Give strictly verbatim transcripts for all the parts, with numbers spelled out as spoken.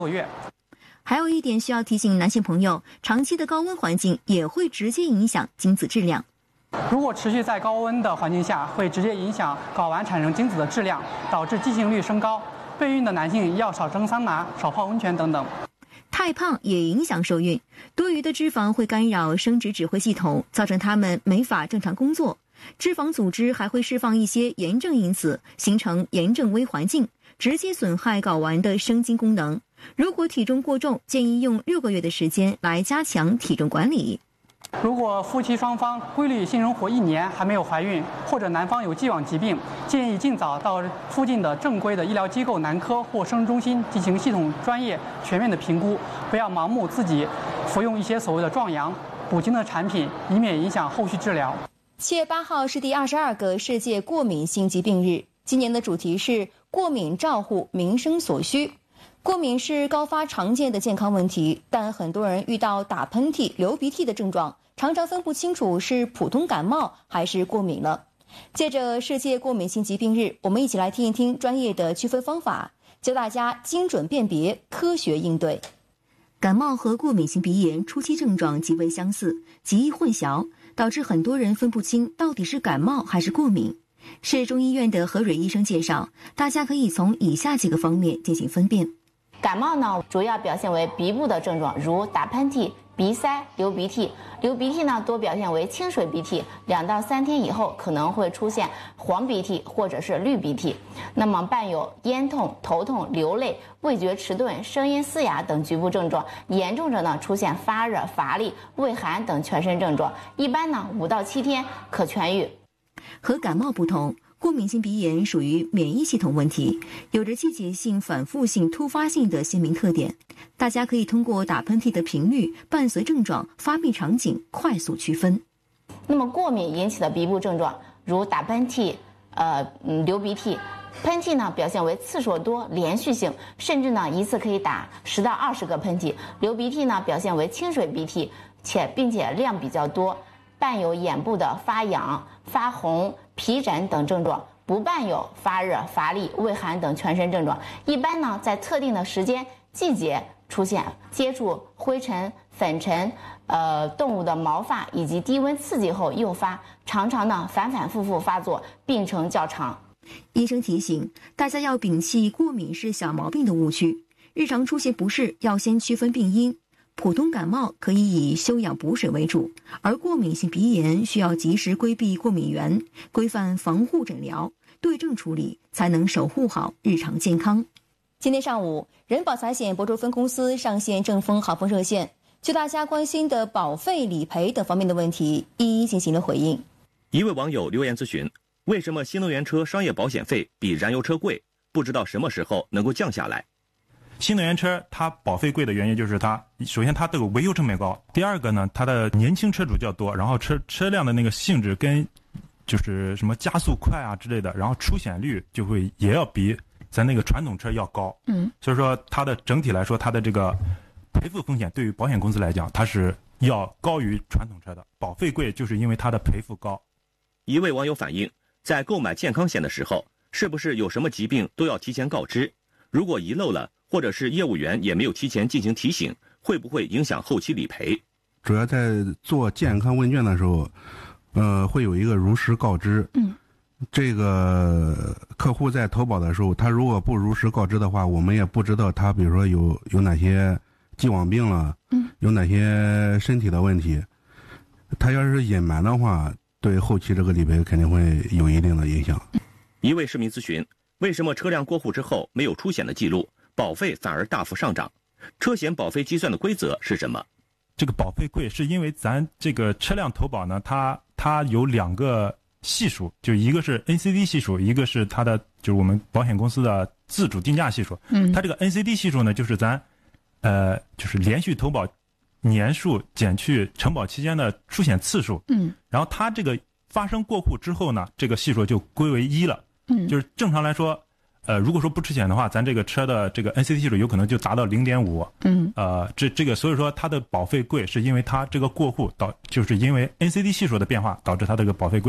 个月。 还有一点需要提醒男性朋友，长期的高温环境也会直接影响精子质量。 如果持续在高温的环境下，会直接影响睾丸产生精子的质量，导致畸形率升高。备孕的男性要少蒸桑拿、少泡温泉等等。 太胖也影响受孕，多余的脂肪会干扰生殖指挥系统，造成它们没法正常工作。脂肪组织还会释放一些炎症因子，形成炎症微环境，直接损害睾丸的生精功能。如果体重过重，建议用六个月的时间来加强体重管理。 如果夫妻双方规律性生活一年还没有怀孕，或者男方有既往疾病，建议尽早到附近的正规的医疗机构男科或生殖中心进行系统专业全面的评估，不要盲目自己服用一些所谓的壮阳补精的产品，以免影响后续治疗。 七月八号是第二十二个世界过敏性疾病日，今年的主题是过敏照护民生所需。过敏是高发常见的健康问题，但很多人遇到打喷嚏、流鼻涕的症状，常常分不清楚是普通感冒还是过敏了。借着世界过敏性疾病日，我们一起来听一听专业的区分方法，教大家精准辨别、科学应对。感冒和过敏性鼻炎初期症状极为相似，极易混淆，导致很多人分不清到底是感冒还是过敏。市中医院的何蕊医生介绍，大家可以从以下几个方面进行分辨。 感冒呢，主要表现为鼻部的症状，如打喷嚏、鼻塞、流鼻涕。流鼻涕呢，多表现为清水鼻涕，两到三天以后可能会出现黄鼻涕或者是绿鼻涕。那么伴有咽痛、头痛、流泪、味觉迟钝、声音嘶哑等局部症状，严重者呢出现发热、乏力、畏寒等全身症状。一般呢五到七天可痊愈。 和感冒不同，过敏性鼻炎属于免疫系统问题，有着季节性、反复性、突发性的鲜明特点。大家可以通过打喷嚏的频率、伴随症状、发病场景快速区分。 那么过敏引起的鼻部症状，如打喷嚏、呃嗯流鼻涕。喷嚏呢表现为次数多、连续性，甚至呢一次可以打十到二十个喷嚏。流鼻涕呢表现为清水鼻涕，且并且量比较多，伴有眼部的发痒、发红、皮疹等症状，不伴有发热、乏力、畏寒等全身症状。一般呢在特定的时间、季节出现，接触灰尘、粉尘、呃动物的毛发以及低温刺激后诱发，常常呢反反复复发作，病程较长。 医生提醒大家要摒弃过敏是小毛病的误区，日常出现不适要先区分病因。普通感冒可以以休养补水为主，而过敏性鼻炎需要及时规避过敏源，规范防护诊疗，对症处理，才能守护好日常健康。今天上午，人保财险亳州分公司上线正风好风热线，就大家关心的保费理赔等方面的问题，一一进行了回应。 一位网友留言咨询，为什么新能源车商业保险费比燃油车贵？不知道什么时候能够降下来。 新能源车它保费贵的原因就是它，首先它这个维修成本高，第二个呢，它的年轻车主较多，然后车车辆的那个性质跟就是什么加速快啊之类的，然后出险率就会也要比咱那个传统车要高。嗯，所以说它的整体来说，它的这个赔付风险对于保险公司来讲，它是要高于传统车的。保费贵就是因为它的赔付高。 一位网友反映，在购买健康险的时候，是不是有什么疾病都要提前告知？如果遗漏了，或者是业务员也没有提前进行提醒，会不会影响后期理赔？ 主要在做健康问卷的时候，呃，会有一个如实告知。嗯，这个客户在投保的时候，他如果不如实告知的话，我们也不知道他，比如说有有哪些既往病了，嗯，有哪些身体的问题。他要是隐瞒的话，对后期这个理赔肯定会有一定的影响。 一位市民咨询，为什么车辆过户之后没有出险的记录，保费反而大幅上涨？车险保费计算的规则是什么？ 这个保费贵是因为咱这个车辆投保呢，它它有两个系数，就一个是 N C D 系数，一个是它的就是我们保险公司的自主定价系数。嗯，它这个 N C D 系数呢，就是咱呃就是连续投保年数减去承保期间的出险次数。嗯，然后它这个发生过户之后呢，这个系数就归为一了。嗯，就是正常来说，呃，如果说不吃险的话，咱这个车的这个 N C D 系数有可能就达到 零点五。嗯，呃，这这个所以说它的保费贵，是因为它这个过户导，就是因为 N C D 系数的变化导致它这个保费贵。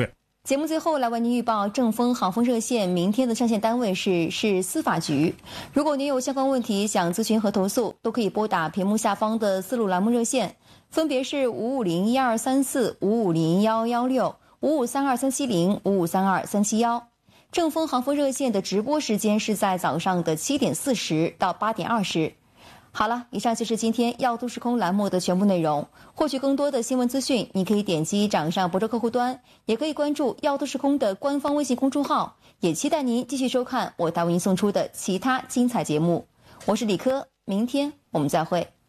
节目最后来为您预报正风航风热线明天的上线单位是市司法局。如果您有相关问题想咨询和投诉，都可以拨打屏幕下方的四路栏目热线，分别是五五零一二三四、五五零幺幺六、五五三二三七零、五五三二三七幺。正风航风热线的直播时间是在早上的七点四十到八点二十。好了，以上就是今天耀都时空栏目的全部内容。获取更多的新闻资讯，你可以点击掌上博州客户端，也可以关注耀都时空的官方微信公众号。也期待您继续收看我台为您送出的其他精彩节目。我是李科，明天我们再会。